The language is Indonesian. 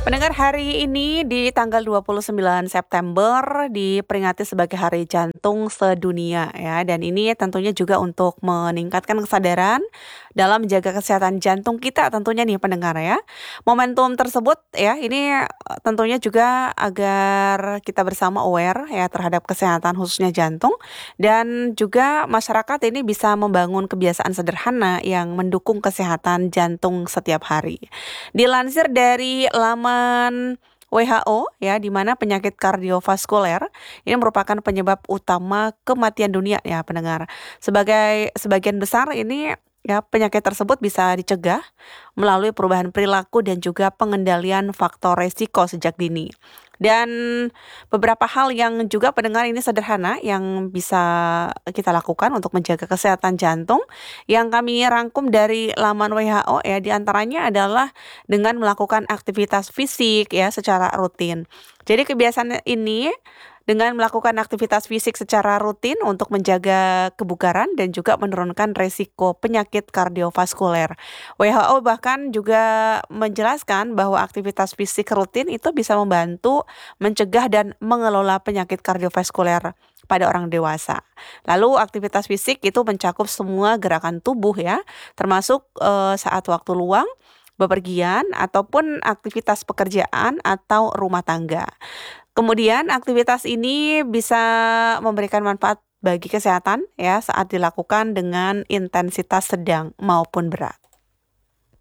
Pendengar, hari ini di tanggal 29 September diperingati sebagai Hari Jantung Sedunia ya, dan ini tentunya juga untuk meningkatkan kesadaran dalam menjaga kesehatan jantung kita tentunya nih pendengar ya. Momentum tersebut ya ini tentunya juga agar kita bersama aware ya terhadap kesehatan khususnya jantung, dan juga masyarakat ini bisa membangun kebiasaan sederhana yang mendukung kesehatan jantung setiap hari. Dilansir dari laman WHO ya, di mana penyakit kardiovaskuler ini merupakan penyebab utama kematian dunia ya pendengar. Sebagian besar ini ya penyakit tersebut bisa dicegah melalui perubahan perilaku dan juga pengendalian faktor resiko sejak dini. Dan beberapa hal yang juga pendengar ini sederhana yang bisa kita lakukan untuk menjaga kesehatan jantung yang kami rangkum dari laman WHO ya, diantaranya adalah dengan melakukan aktivitas fisik ya secara rutin. Jadi kebiasaan ini dengan melakukan aktivitas fisik secara rutin untuk menjaga kebugaran dan juga menurunkan resiko penyakit kardiovaskuler. WHO bahkan juga menjelaskan bahwa aktivitas fisik rutin itu bisa membantu mencegah dan mengelola penyakit kardiovaskuler pada orang dewasa. Lalu aktivitas fisik itu mencakup semua gerakan tubuh ya, termasuk saat waktu luang, bepergian, ataupun aktivitas pekerjaan atau rumah tangga. Kemudian aktivitas ini bisa memberikan manfaat bagi kesehatan ya saat dilakukan dengan intensitas sedang maupun berat.